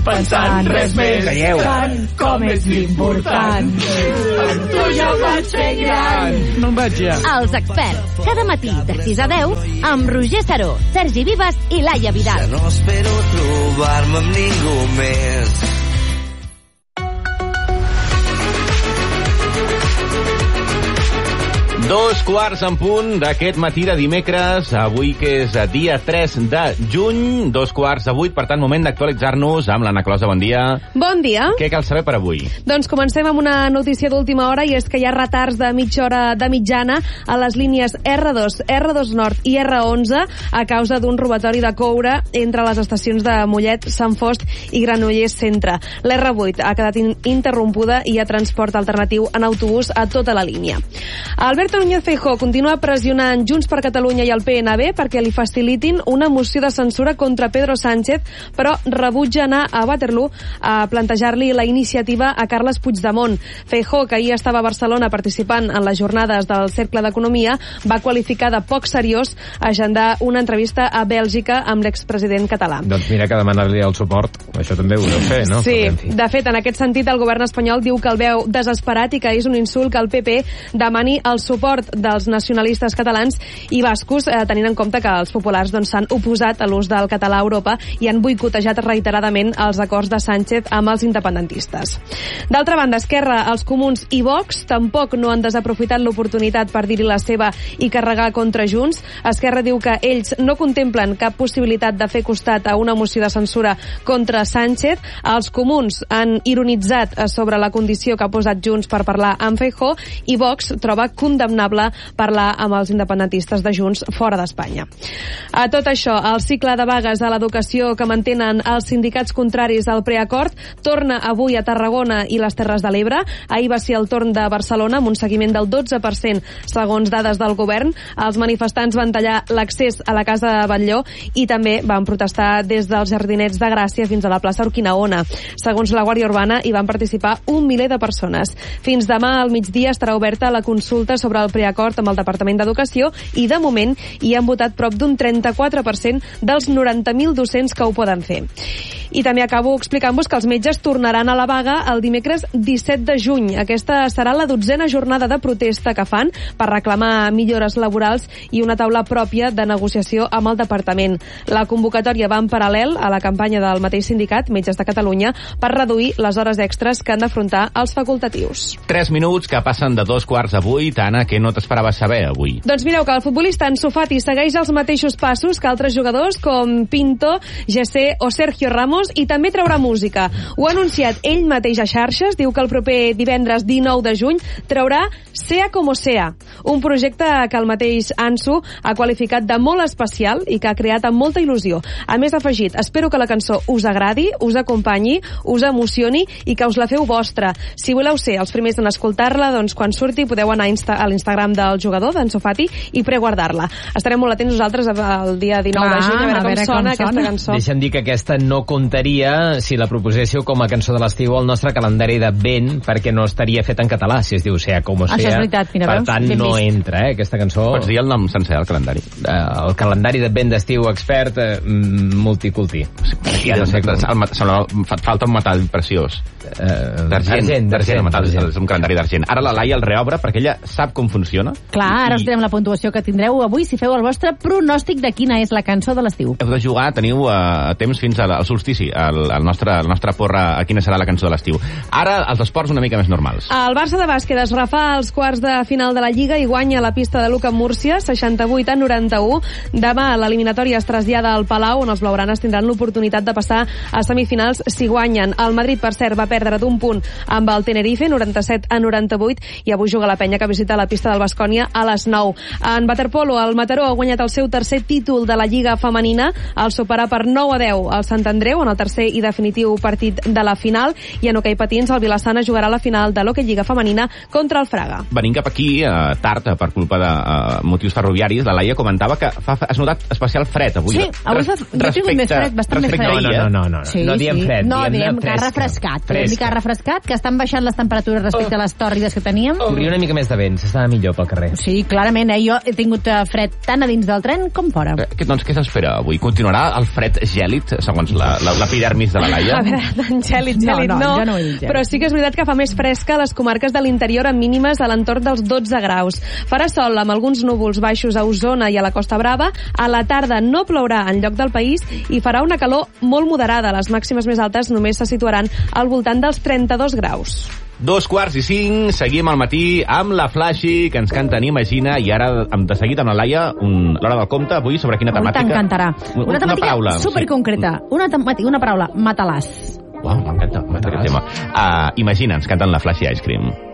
pensant res més. Tant com és l'important. Amb tu ja vaig ser gran. No em vaig ja. Els experts, cada matí de 6 a 10, amb Roger Saró, Sergi Vives i Laia Vidal. Ja no espero trobar-me amb ningú més. Dos quarts en punt d'aquest matí de dimecres, avui que és dia 3 de juny, 2:45, per tant, moment d'actualitzar-nos amb l'Anna Closa. Bon dia. Bon dia. Què cal saber per avui? Doncs comencem amb una notícia d'última hora, i és que hi ha retards de mitja hora de mitjana a les línies R2, R2 Nord i R11 a causa d'un robatori de coure entre les estacions de Mollet, Sant Fost i Granollers Centre. L'R8 ha quedat interrompuda i hi ha transport alternatiu en autobús a tota la línia. Alberto Núñez Feijóo continua pressionant Junts per Catalunya i el PNB perquè li facilitin una moció de censura contra Pedro Sánchez, però rebutja anar a Waterloo a plantejar-li la iniciativa a Carles Puigdemont. Feijóo, que ahir estava a Barcelona participant en les jornades del Cercle d'Economia, va qualificar de poc seriós agendar una entrevista a Bèlgica amb l'expresident català. Doncs mira que demanar-li el suport, això també ho deu fer, no? Sí, de fet, en aquest sentit, el govern espanyol diu que el veu desesperat i que és un insult que el PP demani el suport dels nacionalistes catalans i bascos, tenint en compte que els populars s'han oposat a l'ús del català a Europa i han boicotejat reiteradament els acords de Sánchez amb els independentistes. D'altra banda, Esquerra, els Comuns i Vox tampoc no han desaprofitat l'oportunitat per dir-hi la seva i carregar contra Junts. Esquerra diu que ells no contemplen cap possibilitat de fer costat a una moció de censura contra Sánchez. Els Comuns han ironitzat sobre la condició que ha posat Junts per parlar amb Feijóo i Vox troba condemnable parlar amb els independentistes de Junts fora d'Espanya. A tot això, el cicle de vagues a l'educació que mantenen els sindicats contraris al preacord torna avui a Tarragona i les Terres de l'Ebre. Ahir va ser el torn de Barcelona amb un seguiment del 12% segons dades del govern. Els manifestants van tallar l'accés a la Casa de Batlló i també van protestar des dels Jardinets de Gràcia fins a la plaça Urquinaona. Segons la Guàrdia Urbana, hi van participar 1 miler de persones. Fins demà al migdia estarà oberta la consulta sobre el preacord amb el Departament d'Educació i, de moment, hi han votat prop d'un 34% dels 90.000 docents que ho poden fer. I també acabo explicant-vos que els metges tornaran a la vaga el dimecres 17 de juny. Aquesta serà la 12a jornada de protesta que fan per reclamar millores laborals i una taula pròpia de negociació amb el departament. La convocatòria va en paral·lel a la campanya del mateix sindicat, Metges de Catalunya, per reduir les hores extres que han d'afrontar els facultatius. 3 minuts que passen de 2:45. Anna, què no t'esperaves saber avui? Doncs mireu que el futbolista Ansu Fati segueix els mateixos passos que altres jugadors com Pinto, Jessé o Sergio Ramos, i també traurà música. Ho ha anunciat ell mateix a xarxes, diu que el proper divendres 19 de juny traurà Sea como sea, un projecte que el mateix Ansu ha qualificat de molt especial i que ha creat amb molta il·lusió. A més, ha afegit: espero que la cançó us agradi, us acompanyi, us emocioni i que us la feu vostra. Si voleu ser els primers en escoltar-la, doncs quan surti podeu anar a l'Instagram del jugador, d'Ansu Fati, i preguardar-la. Estarem molt atents nosaltres el dia 19 de juny a veure com sona aquesta cançó. Deixa'm dir que aquesta no comptaria si la proposéssiu com a cançó de l'estiu al nostre calendari d'Advent, perquè no estaria fet en català, si es diu Sea como sea. Això és veritat, mira, per veus? tant, no entra, aquesta cançó. Pots dir el nom sencer del calendari? El calendari d'Advent d'estiu expert multiculti. Falta un metall preciós. D'argent, és un calendari d'argent. Ara la Laia el reobre perquè ella sap com funciona. Clar, ara us direm la puntuació que tindreu avui si feu el vostre pronòstic de quina és la cançó de l'estiu. Heu de jugar, teniu temps fins al solstici, el nostre porra a quina serà la cançó de l'estiu. Ara, els esports una mica més normals. El Barça de bàsquet es refà als quarts de final de la Lliga i guanya la pista de Luca Múrcia, 68-91. Demà l'eliminatòria es trasllada al Palau, on els blaugranes tindran l'oportunitat de passar a semifinals si guanyen. El Madrid, per cert, va perdre d'un punt amb el Tenerife, 97-98, i avui juga la penya que visita la pista del Baskonia a les 9. En waterpolo, el Mataró ha guanyat el seu tercer títol de la Lliga femenina al superar per 9-10 al Sant Andreu en el tercer i definitiu partit de la final, i en hoquei patins el Vilassana jugarà la final de l'hoquei Lliga femenina contra el Fraga. Venint cap aquí, tard, per culpa de motius ferroviaris, la Laia comentava que has notat especial fred avui. Sí, avui jo he tingut més fred, bastant més fred. No. Sí, no diem fred, no, diem que ha refrescat. refrescat, que ha refrescat, que estan baixant les temperatures respecte a les tòrrides que teníem. Corria una mica més de vent, s'estava millor pel carrer. Sí, clarament, jo he tingut fred tant a dins del tren com fora. Doncs què s'espera avui? Continuarà el fred gèlid, segons l'epidermis de la Laia? A veure, tan gèlid no. Jo no ho he dit, Però sí que és veritat que fa més fresca a les comarques de l'interior amb mínimes a l'entorn dels 12 graus. Farà sol amb alguns núvols baixos a Osona i a la Costa Brava. A la tarda no plourà enlloc del país i farà una calor molt moderada. Les màximes més altes només se situaran al voltant dels 32 graus. 2:45, seguim al matí amb la Flashi, que ens canten Imagina, i ara, de seguit amb la Laia, l'hora del compte, avui sobre quina temàtica? T'encantarà. Una temàtica paraula, superconcreta. Sí. Una paraula, matalàs. Uau, m'encanta aquest tema. Imagina, ens canten la Flashi Ice Cream.